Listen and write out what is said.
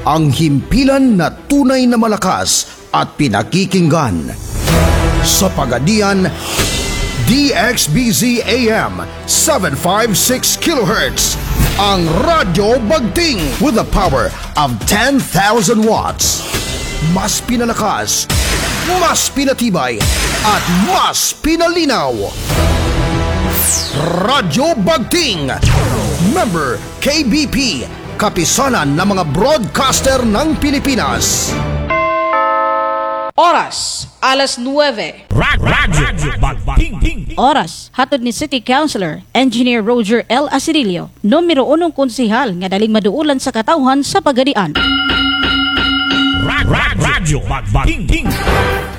ang himpilan na tunay na malakas at pinakikinggan. Sa Pagadian, DXBZ AM 756 kHz, ang Radyo Bagting with the power of 10,000 watts. Mas pinalakas, mas pinatibay, at mas pinalinaw. Radyo Bagting, member KBP, kapisanan ng mga broadcaster ng Pilipinas. Oras, alas 9. Radyo Bagting. Oras, hatod ni City Councilor, Engineer Roger L. Asirilio, numero 1 konsihal nga daling maduulan sa katawhan sa Pagadian. Radyo Bagting.